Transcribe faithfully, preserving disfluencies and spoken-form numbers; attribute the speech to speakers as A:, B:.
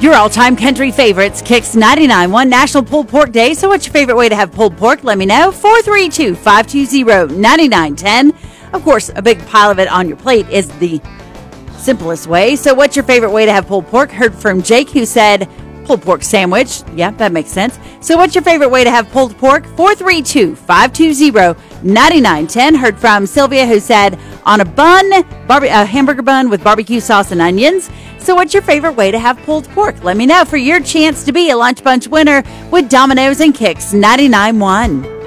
A: Your all-time country favorites, Kix ninety-nine point one National Pulled Pork Day. So what's your favorite way to have pulled pork? Let me know. four three two, five two zero, nine nine one zero. Of course, a big pile of it on your plate is the simplest way. So what's your favorite way to have pulled pork? Heard from Jake, who said pulled pork sandwich. Yeah, that makes sense. So what's your favorite way to have pulled pork? four three two, five two zero, nine nine one zero. Heard from Sylvia, who said on a bun, barbe- a hamburger bun with barbecue sauce and onions. So what's your favorite way to have pulled pork? Let me know for your chance to be a Lunch Bunch winner with Domino's and Kix ninety-nine point one.